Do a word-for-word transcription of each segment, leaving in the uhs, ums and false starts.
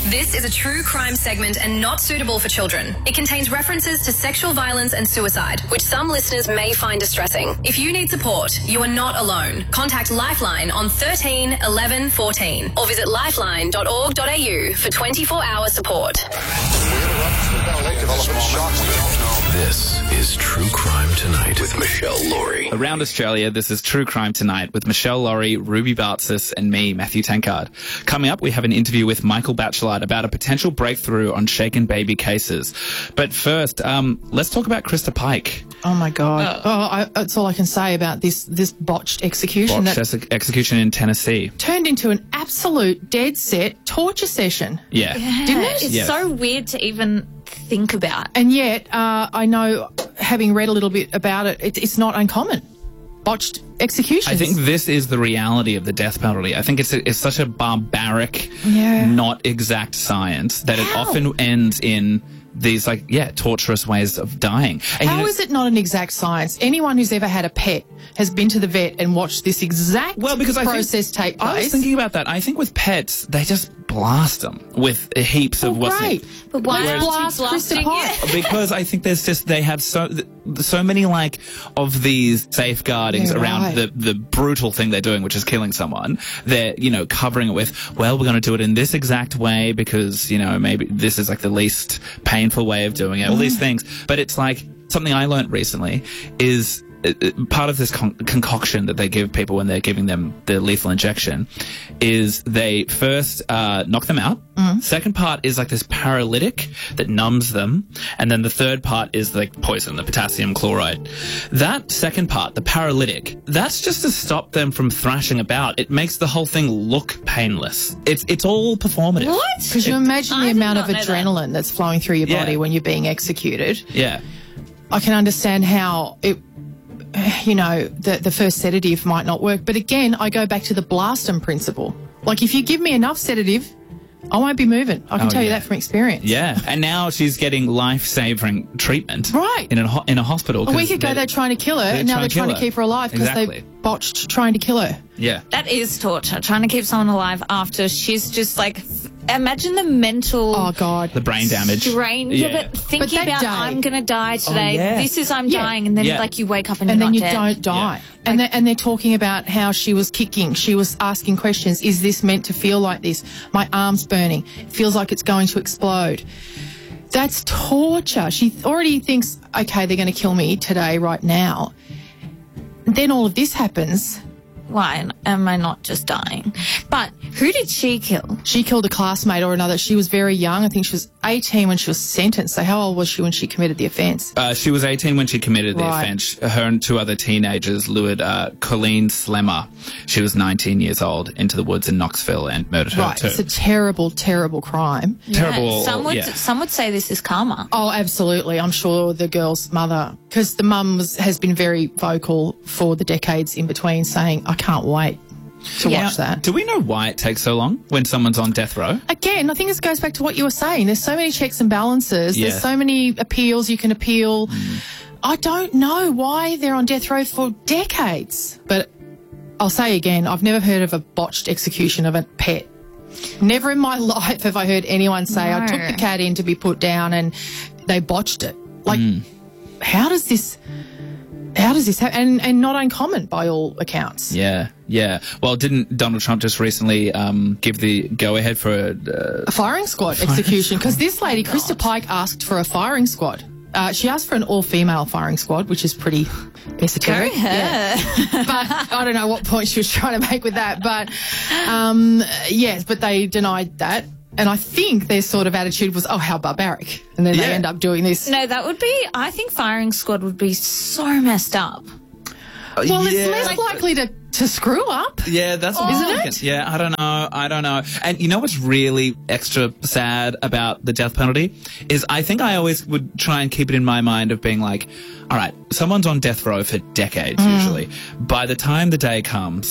This is a true crime segment and not suitable for children. It contains references to sexual violence and suicide, which some listeners may find distressing. If you need support, you are not alone. Contact Lifeline on thirteen eleven fourteen or visit lifeline dot org dot a u for twenty-four hour support. This is True Crime Tonight with Michelle Laurie. Around Australia, this is True Crime Tonight with Michelle Laurie, Ruby Bartzis, and me, Matthew Tankard. Coming up, we have an interview with Michael Batchelard about a potential breakthrough on shaken baby cases. But first, um, let's talk about Krista Pike. Oh my God! Uh, oh, I, that's all I can say about this this botched execution. Botched that ex- execution in Tennessee turned into an absolute dead set torture session. Yeah, yeah didn't it? It's yeah. so weird to even think about. And yet, uh, I know, having read a little bit about it, it it's not uncommon. Botched executions. I think this is the reality of the death penalty. I think it's a, it's such a barbaric, yeah. not exact science that How? it often ends in these, like, yeah, torturous ways of dying. And How you know, is it not an exact science? Anyone who's ever had a pet has been to the vet and watched this exact well, because I process think, take place. I was thinking about that. I think with pets, they just blast them with heaps of oh, what's great. But why Let's aren't you blast Krista blasting Pike? it? Because I think there's just, they have so so many, like, of these safeguardings Yeah, around right. the, the brutal thing they're doing, which is killing someone. They're, you know, covering it with, well, we're going to do it in this exact way because, you know, maybe this is, like, the least painful way of doing it, all these things. But it's like, something I learned recently is uh, part of this con- concoction that they give people when they're giving them the lethal injection is they first uh, knock them out. Mm. Second part is like this paralytic that numbs them. And then the third part is like poison, the potassium chloride. That second part, the paralytic, that's just to stop them from thrashing about. It makes the whole thing look painless. It's it's all performative. What? Because you imagine I the did amount of not know that. adrenaline that's flowing through your Yeah. body when you're being executed. Yeah. I can understand how it, you know, the, the first sedative might not work. But again, I go back to the blast 'em principle. Like, if you give me enough sedative, I won't be moving. I can Oh, tell you yeah. that from experience. Yeah, and now she's getting life-saving treatment. Right. In a, ho- in a hospital. A 'cause week ago, they- they're trying to kill her, and now trying they're to trying kill to her. keep her alive because Exactly. they botched trying to kill her. Yeah. That is torture. Trying to keep someone alive after she's just like, imagine the mental Oh, God. The brain damage. strain. Yeah, Yeah. but thinking that about day- I'm going to die today. yeah. This is I'm Yeah. dying, and then Yeah. like you wake up and, And you're then not you dead. don't die. And, they're, and they're talking about how she was kicking. She was asking questions. Is this meant to feel like this? My arm's burning. It feels like it's going to explode. That's torture. She already thinks, okay, they're going to kill me today, right now. Then all of this happens. Why am I not just dying? But who did she kill? She killed a classmate or another. She was very young. I think she was eighteen when she was sentenced. So how old was she when she committed the offence? Uh, she was eighteen when she committed the Right. offence. Her and two other teenagers lured uh, Colleen Slemmer. She was nineteen years old into the woods in Knoxville and murdered her Right. too. It's a terrible, terrible crime. Terrible. Yeah, some would yeah. some would say this is karma. Oh, absolutely. I'm sure the girl's mother, because the mum was, has been very vocal for the decades in between, saying, I can't wait to Yeah. watch that. Do we know why it takes so long when someone's on death row? Again, I think this goes back to what you were saying. There's so many checks and balances. Yeah. There's so many appeals you can appeal. I don't know why they're on death row for decades. But I'll say again, I've never heard of a botched execution of a pet. Never in my life have I heard anyone say, I No. took the cat in to be put down and they botched it. Like, how does this... How does this happen? And, and not uncommon by all accounts. Yeah, yeah. Well, didn't Donald Trump just recently um, give the go-ahead for a... Uh, A firing squad execution. Because this lady, Krista Pike, asked for a firing squad. Uh, she asked for an all-female firing squad, which is pretty esoteric. Go her. Yeah. But I don't know what point she was trying to make with that. But, um, yes, but they denied that. And I think their sort of attitude was, oh, how barbaric. And then Yeah. they end up doing this. No, that would be. I think firing squad would be so messed up. Well, yeah. it's less likely to, to screw up. Yeah, that's what Isn't I'm it? thinking. Yeah, I don't know. I don't know. And you know what's really extra sad about the death penalty is I think I always would try and keep it in my mind of being like, all right, someone's on death row for decades usually. By the time the day comes,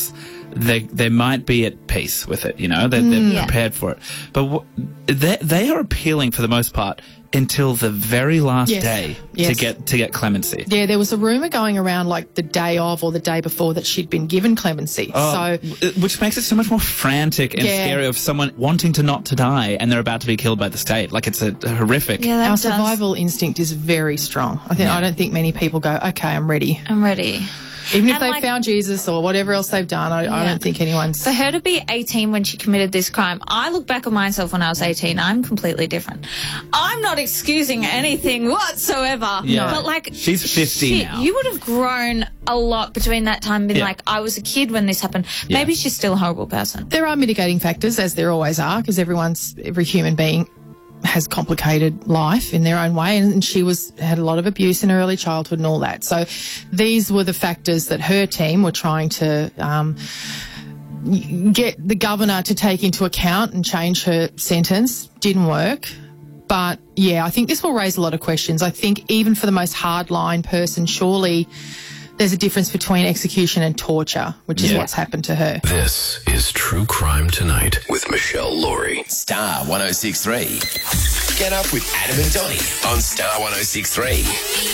they they might be at peace with it. You know, they're, they're Yeah. prepared for it. But w- they they are appealing for the most part until the very last Yes. day Yes. to get to get clemency. Yeah, there was a rumour going around like the day of or the day before that she'd been given clemency. Oh, so w- which makes it so much more frantic and Yeah. scary of someone wanting to not to die and they're about to be killed by the state. Like it's a, a horrific. Yeah, that our does. survival instinct is very strong. I think Yeah. I don't think many people go, okay, I'm ready. I'm ready. Even if And, they've like- found Jesus or whatever else they've done, I, I Yeah. don't think anyone's. For her to be eighteen when she committed this crime, I look back at myself when I was eighteen, I'm completely different. I'm not excusing anything whatsoever. Yeah. But like, She's fifty shit, now. you would have grown a lot between that time and been Yeah. like, I was a kid when this happened. Yeah. Maybe she's still a horrible person. There are mitigating factors, as there always are, because everyone's every human being has complicated life in their own way, and she was had a lot of abuse in her early childhood and all that. So these were the factors that her team were trying to um, y- get the governor to take into account and change her sentence. Didn't work. But yeah, I think this will raise a lot of questions. I think even for the most hardline person, surely there's a difference between execution and torture, which is Yeah. what's happened to her. This is True Crime Tonight with Michelle Laurie. Star one oh six three. Get up with Adam and Donnie on Star one oh six three.